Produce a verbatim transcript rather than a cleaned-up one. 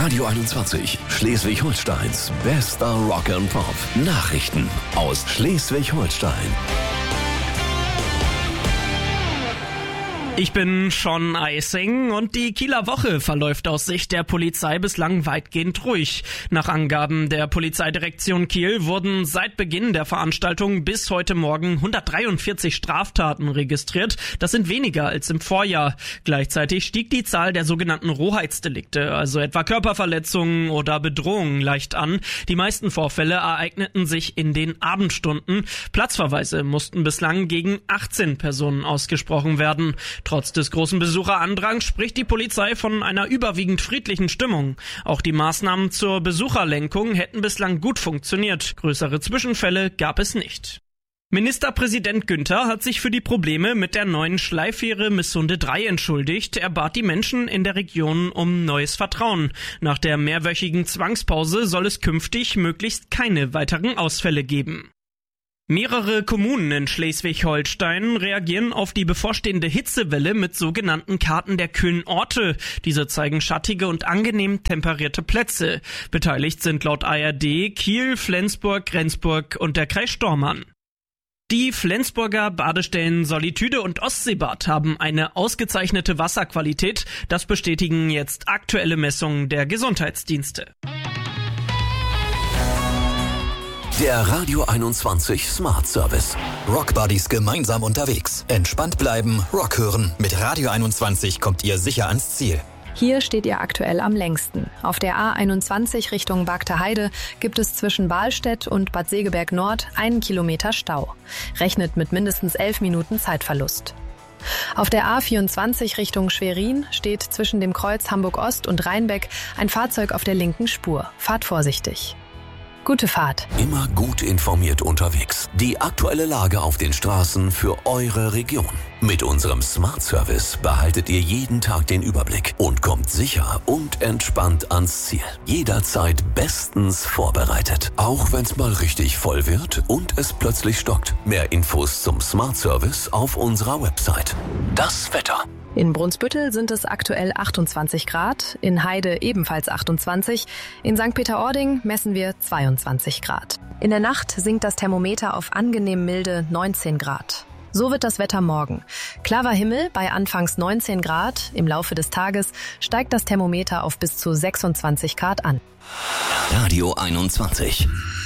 Radio einundzwanzig, Schleswig-Holsteins bester Rock and Pop. Nachrichten aus Schleswig-Holstein. Ich bin Sean Eising und die Kieler Woche verläuft aus Sicht der Polizei bislang weitgehend ruhig. Nach Angaben der Polizeidirektion Kiel wurden seit Beginn der Veranstaltung bis heute Morgen hundertdreiundvierzig Straftaten registriert. Das sind weniger als im Vorjahr. Gleichzeitig stieg die Zahl der sogenannten Rohheitsdelikte, also etwa Körperverletzungen oder Bedrohungen, leicht an. Die meisten Vorfälle ereigneten sich in den Abendstunden. Platzverweise mussten bislang gegen achtzehn Personen ausgesprochen werden. Trotz des großen Besucherandrangs spricht die Polizei von einer überwiegend friedlichen Stimmung. Auch die Maßnahmen zur Besucherlenkung hätten bislang gut funktioniert. Größere Zwischenfälle gab es nicht. Ministerpräsident Günther hat sich für die Probleme mit der neuen Schleiffähre Missunde drei entschuldigt. Er bat die Menschen in der Region um neues Vertrauen. Nach der mehrwöchigen Zwangspause soll es künftig möglichst keine weiteren Ausfälle geben. Mehrere Kommunen in Schleswig-Holstein reagieren auf die bevorstehende Hitzewelle mit sogenannten Karten der kühlen Orte. Diese zeigen schattige und angenehm temperierte Plätze. Beteiligt sind laut A R D Kiel, Flensburg, Rendsburg und der Kreis Stormarn. Die Flensburger Badestellen Solitude und Ostseebad haben eine ausgezeichnete Wasserqualität. Das bestätigen jetzt aktuelle Messungen der Gesundheitsdienste. Der Radio einundzwanzig Smart Service. Rock Buddies gemeinsam unterwegs. Entspannt bleiben, Rock hören. Mit Radio einundzwanzig kommt ihr sicher ans Ziel. Hier steht ihr aktuell am längsten. Auf der A einundzwanzig Richtung Bagter Heide gibt es zwischen Bahlstedt und Bad Segeberg Nord einen Kilometer Stau. Rechnet mit mindestens elf Minuten Zeitverlust. Auf der A vierundzwanzig Richtung Schwerin steht zwischen dem Kreuz Hamburg Ost und Rheinbeck ein Fahrzeug auf der linken Spur. Fahrt vorsichtig. Gute Fahrt. Immer gut informiert unterwegs. Die aktuelle Lage auf den Straßen für eure Region. Mit unserem Smart Service behaltet ihr jeden Tag den Überblick und kommt sicher und entspannt ans Ziel. Jederzeit bestens vorbereitet. Auch wenn es mal richtig voll wird und es plötzlich stockt. Mehr Infos zum Smart Service auf unserer Website. Das Wetter. In Brunsbüttel sind es aktuell achtundzwanzig Grad, in Heide ebenfalls achtundzwanzig, in Sankt Peter-Ording messen wir zweiundzwanzig Grad. In der Nacht sinkt das Thermometer auf angenehm milde neunzehn Grad. So wird das Wetter morgen. Klarer Himmel bei anfangs neunzehn Grad, im Laufe des Tages steigt das Thermometer auf bis zu sechsundzwanzig Grad an. Radio einundzwanzig.